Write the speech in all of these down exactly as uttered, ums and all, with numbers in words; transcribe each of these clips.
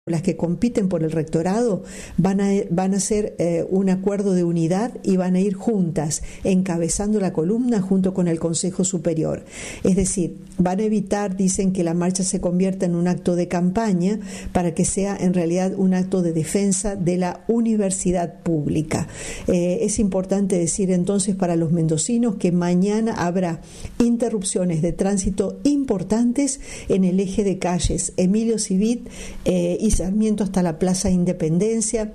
las que compiten por el rectorado van a, van a hacer eh, un acuerdo de unidad y van a ir juntas, encabezando la columna junto con el Consejo Superior. Es decir, van a evitar, dicen, que la marcha se convierta en un acto de campaña para que sea en realidad un acto de defensa de la universidad pública. Eh, es importante decir entonces para los mendocinos que mañana habrá interrupciones de tránsito importantes en el eje de calles Emilio Civit eh, y Sarmiento hasta la Plaza Independencia,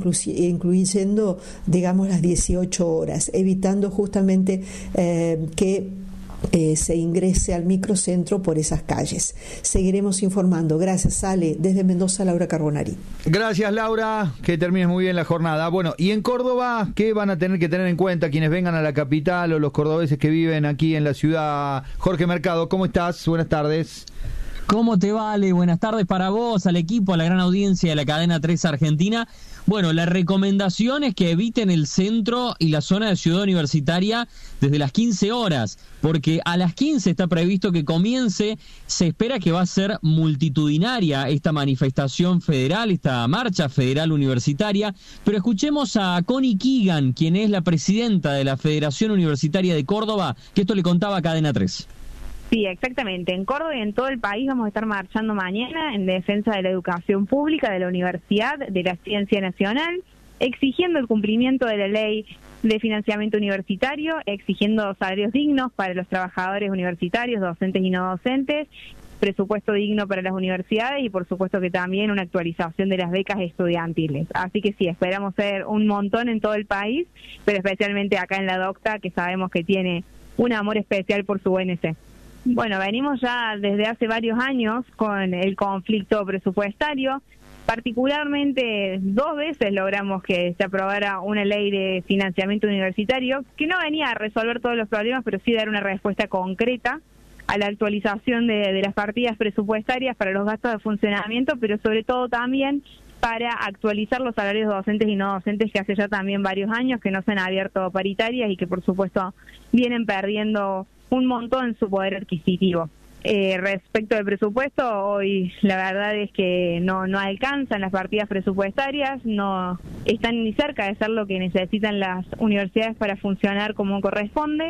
incluyendo, digamos, las dieciocho horas, evitando justamente eh, que eh, se ingrese al microcentro por esas calles. Seguiremos informando. Gracias, Ale. Desde Mendoza, Laura Carbonari. Gracias, Laura. Que termines muy bien la jornada. Bueno, y en Córdoba, ¿qué van a tener que tener en cuenta quienes vengan a la capital o los cordobeses que viven aquí en la ciudad? Jorge Mercado, ¿cómo estás? Buenas tardes. ¿Cómo te vale? Buenas tardes para vos, al equipo, a la gran audiencia de la cadena tres Argentina. Bueno, la recomendación es que eviten el centro y la zona de Ciudad Universitaria desde las quince horas, porque a las quince está previsto que comience, se espera que va a ser multitudinaria esta manifestación federal, esta marcha federal universitaria, pero escuchemos a Connie Keegan, quien es la presidenta de la Federación Universitaria de Córdoba, que esto le contaba a Cadena tres. Sí, exactamente. En Córdoba y en todo el país vamos a estar marchando mañana en defensa de la educación pública, de la universidad, de la ciencia nacional, exigiendo el cumplimiento de la ley de financiamiento universitario, exigiendo salarios dignos para los trabajadores universitarios, docentes y no docentes, presupuesto digno para las universidades y por supuesto que también una actualización de las becas estudiantiles. Así que sí, esperamos ser un montón en todo el país, pero especialmente acá en la Docta, que sabemos que tiene un amor especial por su U N C. Bueno, venimos ya desde hace varios años con el conflicto presupuestario. Particularmente dos veces logramos que se aprobara una ley de financiamiento universitario que no venía a resolver todos los problemas, pero sí dar una respuesta concreta a la actualización de, de las partidas presupuestarias para los gastos de funcionamiento, pero sobre todo también para actualizar los salarios docentes y no docentes que hace ya también varios años que no se han abierto paritarias y que por supuesto vienen perdiendo un montón en su poder adquisitivo. Eh, respecto del presupuesto, hoy la verdad es que no, no alcanzan las partidas presupuestarias, no están ni cerca de ser lo que necesitan las universidades para funcionar como corresponde.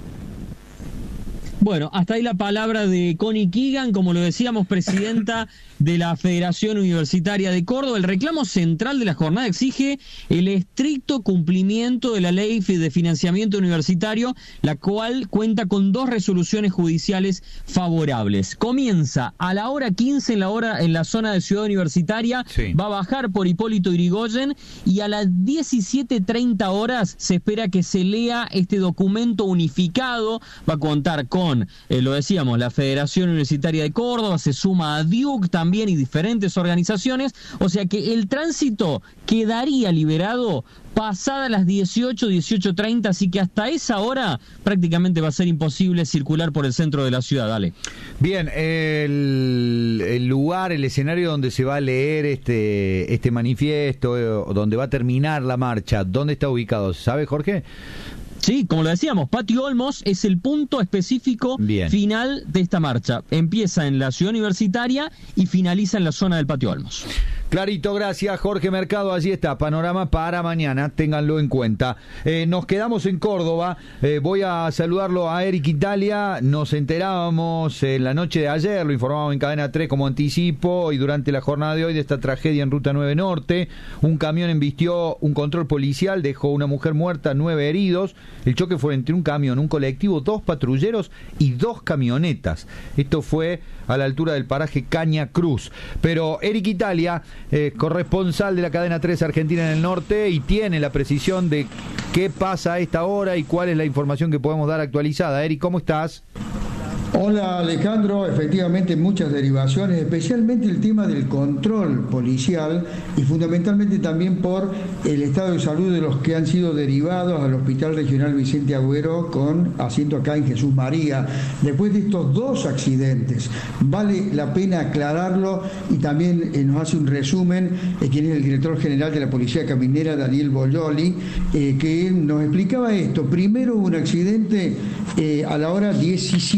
Bueno, hasta ahí la palabra de Connie Keegan, como lo decíamos, presidenta de la Federación Universitaria de Córdoba. El reclamo central de la jornada exige el estricto cumplimiento de la ley de financiamiento universitario, la cual cuenta con dos resoluciones judiciales favorables. Comienza a la hora quince en la hora en la zona de Ciudad Universitaria, sí. Va a bajar por Hipólito Yrigoyen y a las diecisiete treinta horas se espera que se lea este documento unificado. Va a contar con, eh, lo decíamos, la Federación Universitaria de Córdoba, se suma a D U C también y diferentes organizaciones, o sea que el tránsito quedaría liberado pasadas las dieciocho, dieciocho treinta, así que hasta esa hora prácticamente va a ser imposible circular por el centro de la ciudad. Dale. Bien, el, el lugar, el escenario donde se va a leer este, este manifiesto, donde va a terminar la marcha, ¿dónde está ubicado? ¿Sabe, Jorge? Sí, como lo decíamos, Patio Olmos es el punto específico Bien. final de esta marcha. Empieza en la Ciudad Universitaria y finaliza en la zona del Patio Olmos. Clarito, gracias Jorge Mercado, allí está, panorama para mañana, ténganlo en cuenta. Eh, nos quedamos en Córdoba, eh, voy a saludarlo a Eric Italia, nos enterábamos en la noche de ayer, lo informamos en Cadena tres como anticipo, y durante la jornada de hoy de esta tragedia en Ruta nueve Norte, un camión embistió un control policial, dejó una mujer muerta, nueve heridos, el choque fue entre un camión, un colectivo, dos patrulleros y dos camionetas, esto fue a la altura del paraje Caña Cruz, pero Eric Italia, Eh, corresponsal de la cadena tres Argentina en el norte, y tiene la precisión de qué pasa a esta hora y cuál es la información que podemos dar actualizada. Eric, ¿cómo estás? Hola Alejandro, efectivamente muchas derivaciones, especialmente el tema del control policial y fundamentalmente también por el estado de salud de los que han sido derivados al Hospital Regional Vicente Agüero con asiento acá en Jesús María. Después de estos dos accidentes, vale la pena aclararlo y también eh, nos hace un resumen eh, quien es el director general de la Policía Caminera, Daniel Boglioli, eh, que nos explicaba esto. Primero hubo un accidente eh, a la hora diecisiete.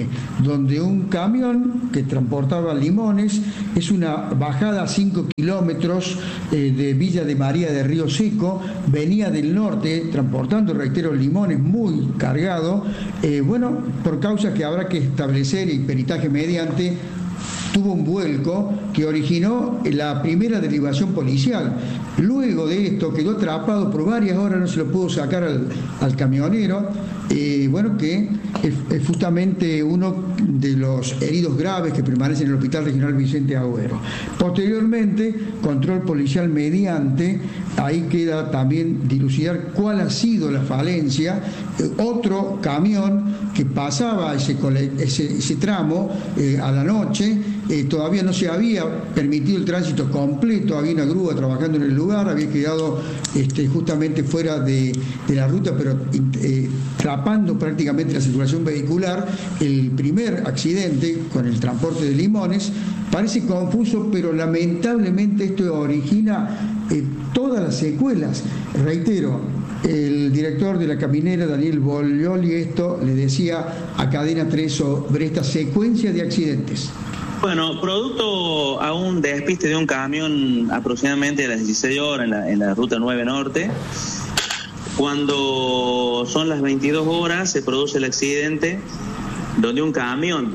Norte, donde un camión que transportaba limones, es una bajada a cinco kilómetros eh, de Villa de María de Río Seco, venía del norte transportando, reitero, limones muy cargado, eh, bueno, por causas que habrá que establecer y peritaje mediante, tuvo un vuelco que originó la primera derivación policial. Luego de esto quedó atrapado por varias horas, no se lo pudo sacar al, al camionero, eh, bueno, que es, es justamente uno de los heridos graves que permanecen en el Hospital Regional Vicente Agüero. Posteriormente, control policial mediante, ahí queda también dilucidar cuál ha sido la falencia. Eh, otro camión que pasaba ese, ese, ese tramo eh, a la noche, eh, todavía no se había permitido el tránsito completo, había una grúa trabajando en el lugar, había quedado este, justamente fuera de, de la ruta, pero eh, atrapando prácticamente la circulación vehicular. El primer accidente con el transporte de limones parece confuso, pero lamentablemente esto origina eh, todas las secuelas. Reitero, el director de la caminera, Daniel Boglioli, esto le decía a Cadena tres sobre esta secuencia de accidentes. Bueno, producto a un despiste de un camión aproximadamente a las dieciséis horas en la, en la ruta nueve Norte, cuando son las veintidós horas se produce el accidente donde un camión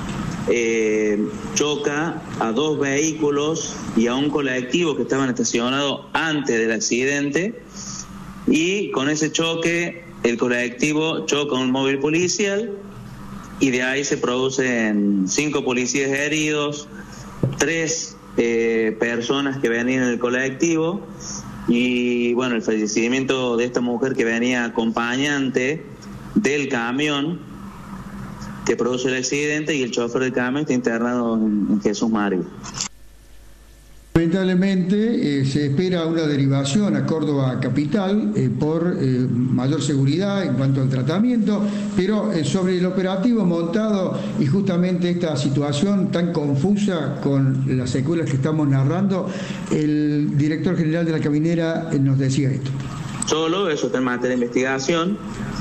eh, choca a dos vehículos y a un colectivo que estaban estacionados antes del accidente, y con ese choque el colectivo choca un móvil policial y de ahí se producen cinco policías heridos, tres eh, personas que venían en el colectivo, y bueno, el fallecimiento de esta mujer que venía acompañante del camión que produce el accidente, y el chofer del camión está internado en, en Jesús Mario. Lamentablemente eh, se espera una derivación a Córdoba capital eh, por eh, mayor seguridad en cuanto al tratamiento, pero eh, sobre el operativo montado y justamente esta situación tan confusa con las secuelas que estamos narrando, el director general de la caminera eh, nos decía esto. Solo eso está en materia de investigación.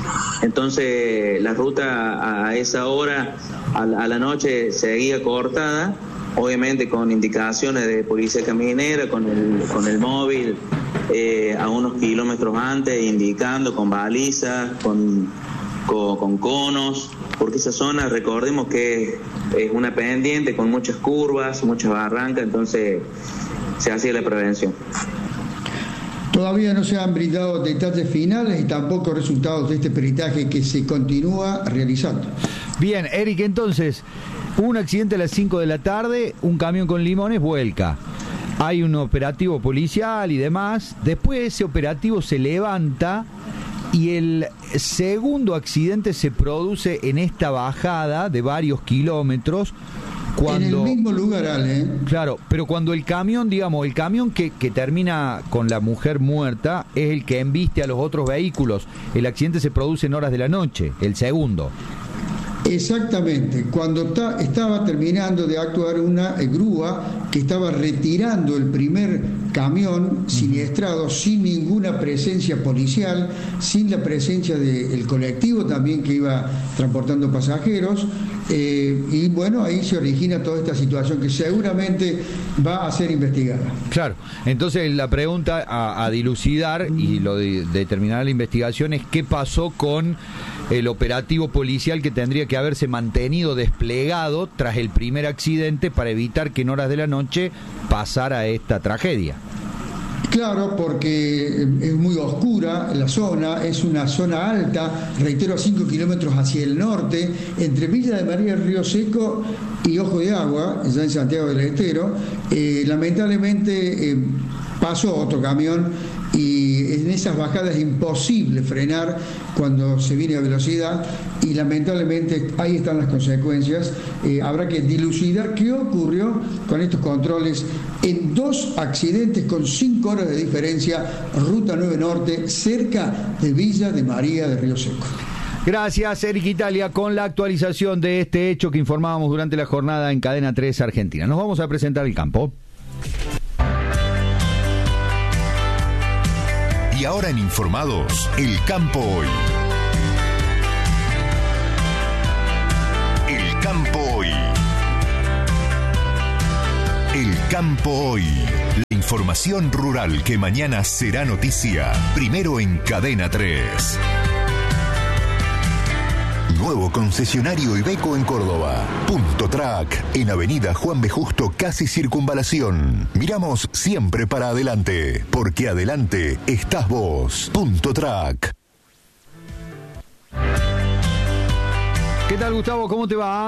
Entonces la ruta a esa hora, a la, a la noche, seguía cortada, obviamente con indicaciones de policía caminera, con el, con el móvil eh, a unos kilómetros antes, indicando con balizas, con, con, con conos, porque esa zona, recordemos que es una pendiente con muchas curvas, muchas barrancas, entonces se hacía la prevención. Todavía no se han brindado detalles finales y tampoco resultados de este peritaje que se continúa realizando. Bien, Eric, entonces, un accidente a las cinco de la tarde, un camión con limones vuelca. Hay un operativo policial y demás. Después ese operativo se levanta y el segundo accidente se produce en esta bajada de varios kilómetros. Cuando, en el mismo lugar, Ale. Claro, pero cuando el camión, digamos, el camión que, que termina con la mujer muerta es el que embiste a los otros vehículos. El accidente se produce en horas de la noche, el segundo. Exactamente, cuando ta, estaba terminando de actuar una eh, grúa que estaba retirando el primer camión siniestrado sin ninguna presencia policial, sin la presencia del colectivo también que iba transportando pasajeros, eh, y bueno, ahí se origina toda esta situación que seguramente va a ser investigada. Claro, entonces la pregunta a, a dilucidar y lo de determinar la investigación es qué pasó con el operativo policial que tendría que haberse mantenido desplegado tras el primer accidente para evitar que en horas de la noche pasara esta tragedia. Claro, porque es muy oscura la zona, es una zona alta, reitero, a cinco kilómetros hacia el norte, entre Villa de María del Río Seco y Ojo de Agua, ya en Santiago del Estero. Eh, lamentablemente eh, pasó otro camión y en esas bajadas es imposible frenar cuando se viene a velocidad y lamentablemente ahí están las consecuencias. Eh, habrá que dilucidar qué ocurrió con estos controles en dos accidentes con cinco horas de diferencia, Ruta nueve Norte, cerca de Villa de María de Río Seco. Gracias, Eric Italia, con la actualización de este hecho que informábamos durante la jornada en Cadena tres Argentina. Nos vamos a presentar el campo. Y ahora en Informados, el campo hoy. El Campo Hoy. La información rural que mañana será noticia. Primero en Cadena tres. Nuevo concesionario Iveco en Córdoba. Punto Track, en Avenida Juan B. Justo, casi Circunvalación. Miramos siempre para adelante, porque adelante estás vos. Punto Track. ¿Qué tal, Gustavo? ¿Cómo te va?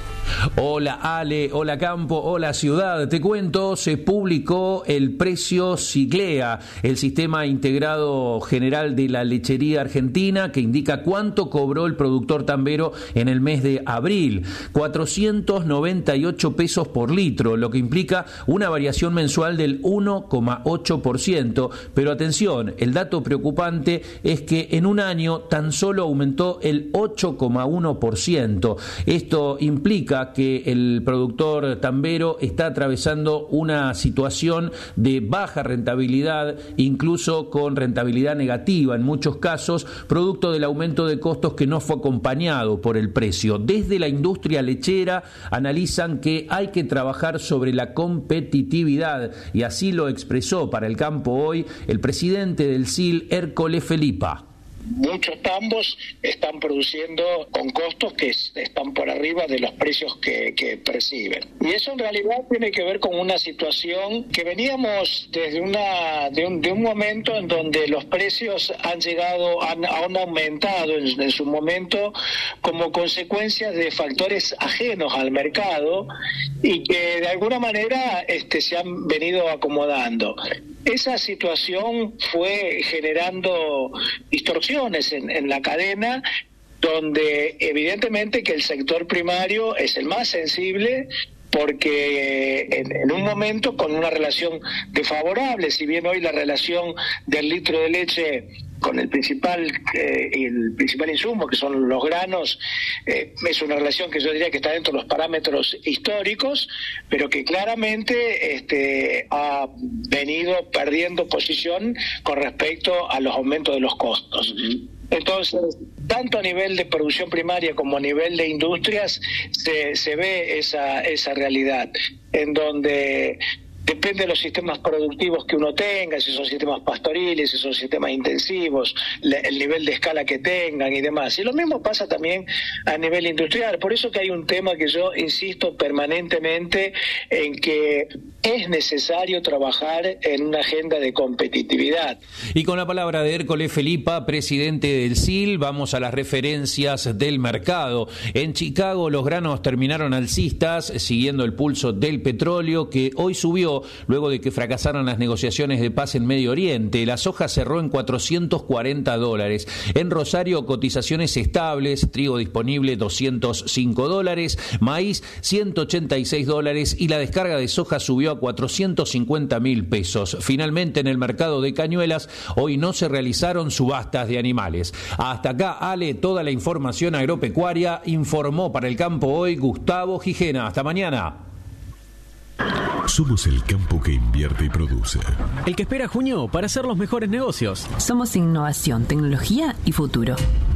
Hola Ale, hola Campo, hola Ciudad. Te cuento, se publicó el precio Ciclea, el sistema integrado general de la lechería argentina, que indica cuánto cobró el productor tambero en el mes de abril. cuatrocientos noventa y ocho pesos por litro, lo que implica una variación mensual del uno coma ocho por ciento. Pero atención, el dato preocupante es que en un año tan solo aumentó el ocho coma uno por ciento. Esto implica que el productor tambero está atravesando una situación de baja rentabilidad, incluso con rentabilidad negativa en muchos casos, producto del aumento de costos que no fue acompañado por el precio. Desde la industria lechera analizan que hay que trabajar sobre la competitividad, y así lo expresó para el Campo Hoy el presidente del S I L, Hércole Felipa. Muchos tambos están produciendo con costos que están por arriba de los precios que, que perciben. Y eso en realidad tiene que ver con una situación que veníamos desde una de un, de un momento en donde los precios han llegado, han, han aumentado en, en su momento como consecuencia de factores ajenos al mercado y que de alguna manera este, se han venido acomodando. Esa situación fue generando distorsiones en, en la cadena, donde evidentemente que el sector primario es el más sensible, porque en, en un momento con una relación desfavorable, si bien hoy la relación del litro de leche con el principal eh, el principal insumo, que son los granos, eh, es una relación que yo diría que está dentro de los parámetros históricos, pero que claramente este, ha venido perdiendo posición con respecto a los aumentos de los costos. Uh-huh. Entonces, tanto a nivel de producción primaria como a nivel de industrias se, se ve esa, esa realidad, en donde depende de los sistemas productivos que uno tenga, si son sistemas pastoriles, si son sistemas intensivos, le, el nivel de escala que tengan y demás. Y lo mismo pasa también a nivel industrial. Por eso que hay un tema que yo insisto permanentemente en que es necesario trabajar en una agenda de competitividad. Y con la palabra de Hércole Felipa, presidente del S I L, vamos a las referencias del mercado. En Chicago los granos terminaron alcistas, siguiendo el pulso del petróleo, que hoy subió luego de que fracasaron las negociaciones de paz en Medio Oriente. La soja cerró en cuatrocientos cuarenta dólares. En Rosario, cotizaciones estables, trigo disponible doscientos cinco dólares, maíz ciento ochenta y seis dólares y la descarga de soja subió a cuatrocientos cincuenta mil pesos. Finalmente, en el mercado de Cañuelas, hoy no se realizaron subastas de animales. Hasta acá, Ale, toda la información agropecuaria. Informó para el Campo Hoy Gustavo Gijena. Hasta mañana. Somos el campo que invierte y produce. El que espera junio para hacer los mejores negocios. Somos innovación, tecnología y futuro.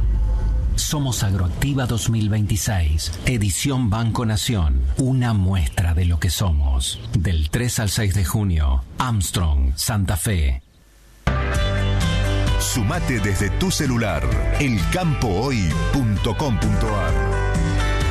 Somos Agroactiva dos mil veintiséis, edición Banco Nación, una muestra de lo que somos. Del tres al seis de junio, Armstrong, Santa Fe. Sumate desde tu celular, el campo hoy punto com punto a r.